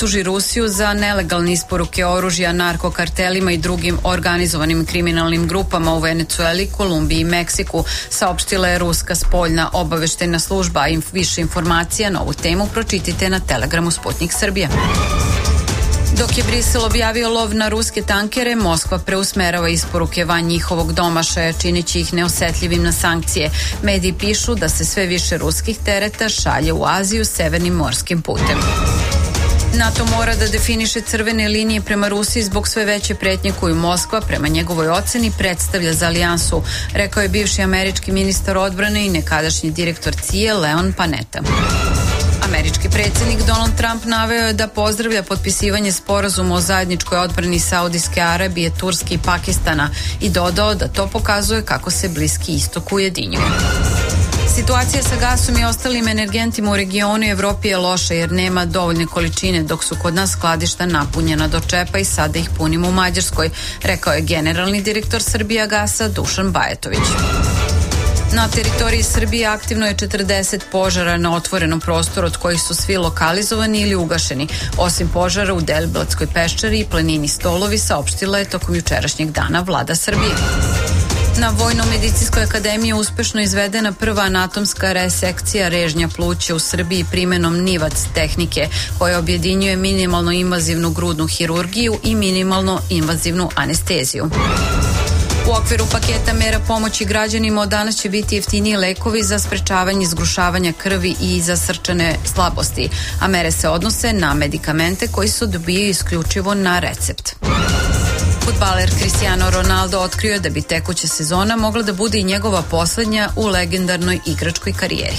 optuži Rusiju za nelegalne isporuke oružja narkokartelima i drugim organizovanim kriminalnim grupama u Venecueli, Kolumbiji i Meksiku, saopštila je ruska spoljna obaveštajna služba. Više informacija na ovu temu pročitajte na Telegramu Sputnik Srbija. Dok je Brisel objavio lov na ruske tankere, Moskva preusmerava isporuke van njihovog domašaja, čineći ih neosetljivim na sankcije. Mediji pišu da se sve više ruskih tereta šalje u Aziju severnim morskim putem. NATO mora da definiše crvene linije prema Rusiji zbog sve veće pretnje koju Moskva, prema njegovoj oceni, predstavlja za alijansu, rekao je bivši američki ministar odbrane i nekadašnji direktor CIA Leon Panetta. Američki predsjednik Donald Trump naveo je da pozdravlja potpisivanje sporazuma o zajedničkoj odbrani Saudijske Arabije, Turske i Pakistana i dodao da to pokazuje kako se Bliski istok ujedinjuje. Situacija sa gasom i ostalim energentima u regionu i Evropi je loša jer nema dovoljne količine, dok su kod nas skladišta napunjena do čepa i sada ih punimo u Mađarskoj, rekao je generalni direktor Srbijagasa Dušan Bajatović. Na teritoriji Srbije aktivno je 40 požara na otvorenom prostoru, od kojih su svi lokalizovani ili ugašeni. Osim požara u Deliblatskoj peščari i planini Stolovi, saopštila je tokom jučerašnjeg dana Vlada Srbije. Na Vojno-medicinskoj akademiji uspešno izvedena prva anatomska resekcija režnja pluća u Srbiji primenom NIVAC tehnike, koja objedinjuje minimalno invazivnu grudnu hirurgiju i minimalno invazivnu anesteziju. U okviru paketa mera pomoći građanima od danas će biti jeftiniji lekovi za sprečavanje zgrušavanja krvi i za srčane slabosti, a mere se odnose na medikamente koji se dobijaju isključivo na recept. Fudbaler Cristiano Ronaldo otkrio je da bi tekuća sezona mogla da bude i njegova poslednja u legendarnoj igračkoj karijeri.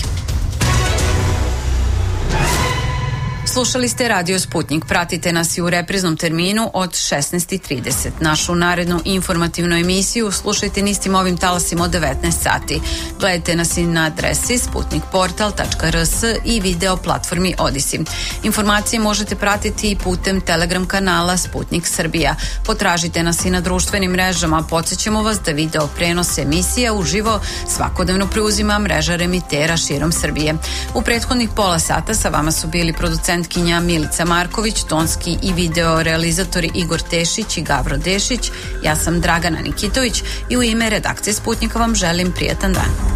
Slušali ste Radio Sputnik. Pratite nas i u repriznom terminu od 16:30. Našu narednu informativnu emisiju slušajte nistim ovim talasima od 19 sati. Gledajte nas i na adresi sputnikportal.rs i video platformi Odisi. Informacije možete pratiti i putem Telegram kanala Sputnik Srbija. Potražite nas i na društvenim mrežama. Podsećamo vas da video prenos emisija uživo svakodnevno preuzima mreža remitera širom Srbije. U prethodnih pola sata sa vama su bili producenti Milica Marković, tonski i video realizatori Igor Tešić i Gavro Dešić. Ja sam Dragana Nikitović i u ime redakcije Sputnika vam želim prijatan dan.